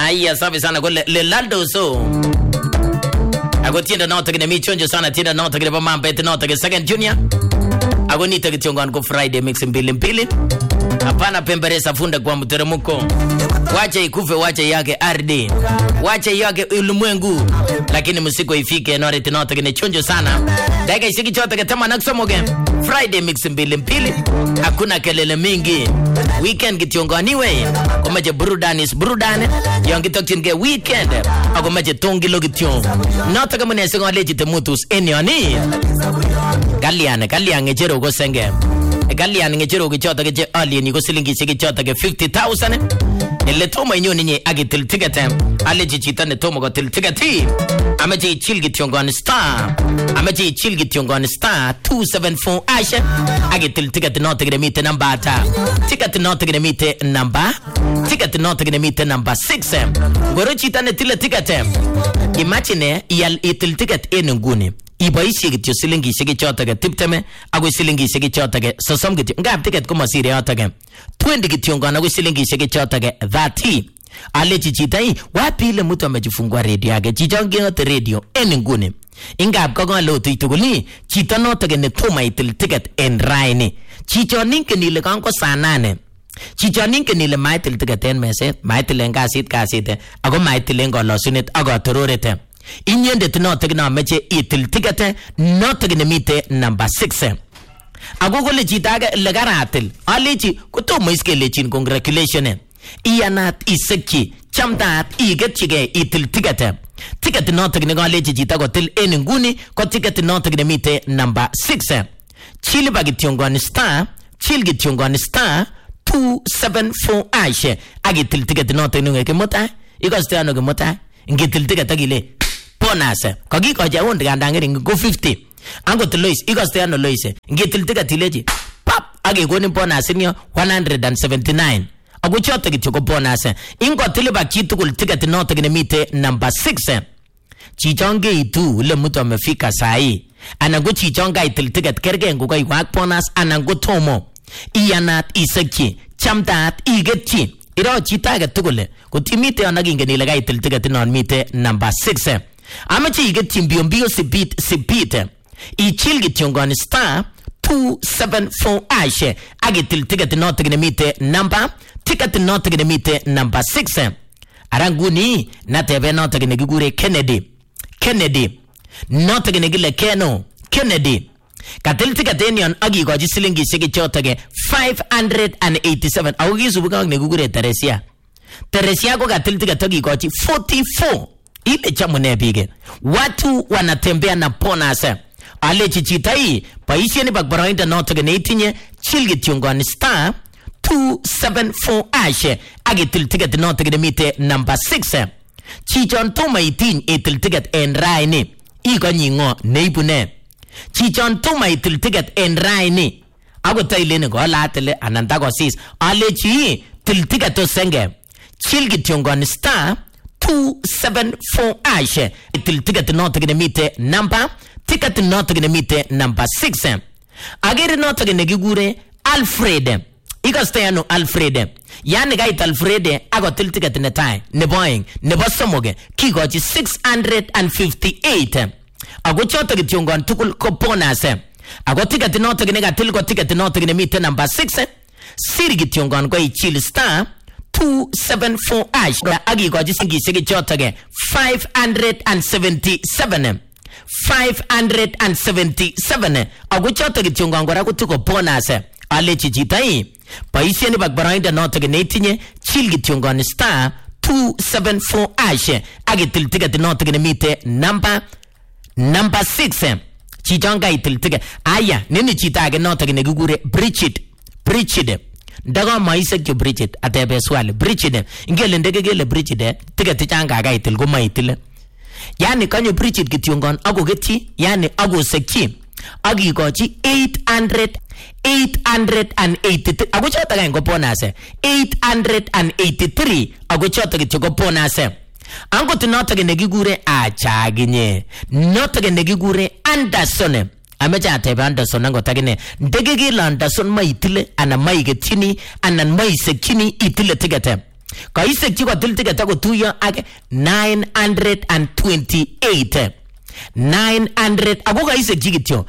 Aya safi sana kwa Lelando so. Ako tienda nota kine michonjo sana tienda nota kine pamamba eti nota kine second junior. Ako nita kitiongo kwa Friday mix mbili. Hapana pemberesa funda kwa mteremuko. Wacha ikufe wacha yake ardhi. Wacha yake ulimwengu. Lakini musiko ifike nore nota kine chonjo sana. Daika isiki chota ketama naksomoge. Friday mix mbili. Hakuna kelele mingi. Weekend kitiongo anyway. Komaje burudani Yongi tokchin ke weekend. Ako maje tongi lo kitiongo. Nota kama nese kwa lejite mutus enyoni. Galian ngejero go senge. Galian ngejero go chota ke alien go silingi sigi chota ke 50,000. Ele toma inyoni nye agitil ticket. Aleji chitane toma go til ticket. Amaji chilgi tiongo on star. Amaji chilgi tiongo on star 274 Asha. Agitil ticket nota ke mite number ata. Ticket nota ke mite number. Ticket nota ke mite number 6. Goro chitane tile ticket. Imagine yal itil ticket enunguni. Ibaisi kityo silingi sigi chota ke tipteme. Ago silingi sigi chota ke sosom kityo. Ngap ticket kuma siri yota ke 20 kityo ngana ago silingi sigi chota ke 30. Ale chichitai wapi ile mtu amejifungua radio yake chichonge yote radio eninguni ingap kogon lo tuituguli chito noto ke ne tuma itil ticket en raini chicho ninke nile kanko saa 8 chicho ninke nile maitil ticket en meset maitil en kasit ako maitil en kolosuniet ako tororete inyende noto ke na meche itil ticket noto ke ne mite number 6 ako kole chito age le karatil alechi kotomo iskelechin congratulations iyanat isekchi chamtat igetchige itil ticket noto ne galechi chita ko til eninguni ko ticket noto ne mite number 6 chili bagitiongon star 274 Ashe agitil ticket noto ne ngeke mota ikoste ano ke mota ngitil ticket agile bonus kagiko ja wond gandangere go 50 ango Lois ikoste ano Lois ngitil ticket ilechi pap age goni bonus ni 179 Agu chota kityo ko bonus. Ingo tiliba chitukul ticket nota kine mite number 6. Chichonge itu ule mtu amefika sahi. Anango chichonga itil ticket kerge nguga iwak bonus anango tomo. Iyanat isekchi. Chamtat igetchi. Iro chitaga tukule. Kutimite anaginge nilaga itil ticket non mite number 6. Amachi igetchi mbio sipite. Ichilgi tiongoni star 274 Ashe. Agitil ticket nota kine mite number ticket nota kine mite number 6 aranguni natebe nota kine gigure Kennedy nota kine gile Kennedy katil ticket enion agi goji silingi sigi chota ke 587 awgi subuka ne gigure Teresia ko katil ticket agi goji 44 ile chamune bige watu wanatembea na bonus ale chichitai paisieni bakbarainda nota kine itinye chilgi tiongoni star 274 Ashe agitil ticket nota kine mite number 6 chichon toma itin itil ticket en raini iko nyingo neibune chichon toma itil ticket en raini ago tailene go latele anandago sis alechi til ticket to senge chilgi tiongon star 274 Ashe itil ticket nota kine mite number ticket nota kine mite number 6 agere nota kine gigure Alfred Ikasteano Alfred. Yani gait Alfred ago til ticket ne tai ne boing ne bosomoge kigoji 658. Ago chota kitiongon tukul ko bonus. Ago ticket nota kine gatil ko ticket nota kine mite number 6. Siri kitiongon ko ichil star 274 Ash. Agi goji singi sigi chota ge 577. 577. Ago chota kitiongon gora kutuko bonus. Ale chichitai paisieni bakbarainda nota ke netinye chilgi tiongon star 274 Ashe agitil ticket nota ke mite number 6 chichonga itil ticket aya nini chita ke nota ke gugure Bridget daga maise ke Bridget atebe swale Bridget ngele ndege gele Bridget ticket changa ga itil go maitil yani kanyo Bridget ke tiongon ago geti yani ago sekchi agi gochi 883 ago chota ga ngo bonus 883 ago chota ke go bonus ango tinota ke negigure achaginye nota ke negigure Anderson amecha atebe Anderson ngo tagine ndege gila Anderson maitile ana maigetini ana maisekini itile tigete Kaisek chikotil ticket akotuyo ak 928. 900 ako kaisek chikityo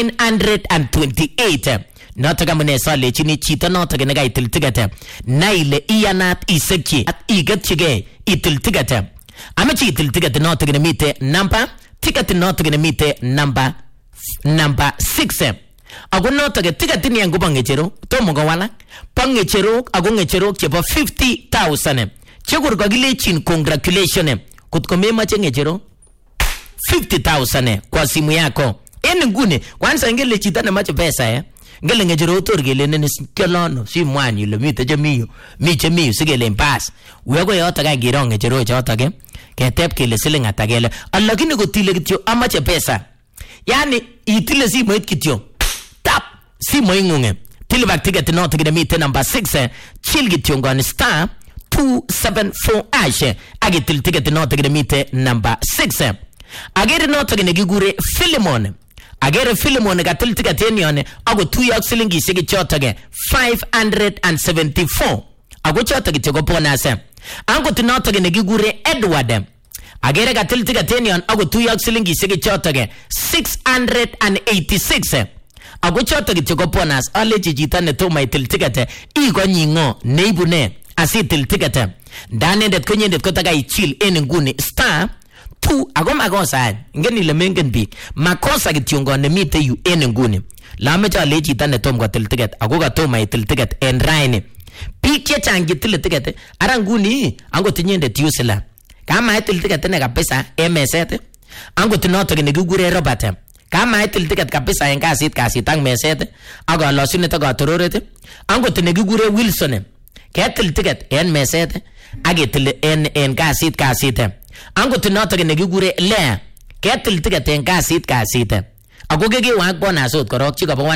928. Notok amune salechini chito notok ne kaitil ticket naile iyanat isekchi at igetchige itil ticket. Amache itil ticket notok ne mite number ticket notok ne mite number 6. Ako notok ticket ni yangu bangecherok tomo kowalak bangecherok ako ngecherok chebo 50,000 chekur kakilechin congratulations kotko memache ngecherok 50,000 kwa simu yako. En nguni kwanza ngele chito nemache pesa ngele ngecherok tor kele nene kialono si mwani ile mite chemiyo sigele pass uyago yoto ka ngiro ngecherok chotok ketep kele siling ata kele lakini kotile kityo amache pesa. Yani itile simoit kityo tap simoit ngunge tilibak ticket notok ne mite number 6 chill kityo ngon star 274 ash agitil ticket notok ne mite number 6. Agere notok ne kigure Philemon. Agere Philemon katil ticket en yon ako tuyo ak silingishek chotok 574. Ako chotok kityo ko bonus. Angot notok ne kigure Edward. Agere katil ticket en yon ako tuyo ak silingishek chotok 686. Ako chotok kityo ko bonus. Alechi chito ne toma itil ticket ikonyi ngo neibune asitil ticket. Ndanendet konyendet kotakai chill en nguni star 2 ako makosa ngeni le mengen bi makosa kityo ngone mite yu en nguni lame cha le chita ne tom kotil ticket ako katoma itil ticket en raini biik chechang kitil ticket ara nguni angot inyendet yusila kama itil ticket ne kabisa meset angot notok ne kigure Robert kama itil ticket kabisa en kasit ak meset ak alosune to katororet angot ne kigure Wilson ketil ticket en meset ak itil en kasit angot notok ne kigure Lea ketil ticket en kasit ako kekiwak bonus ot korok chikobo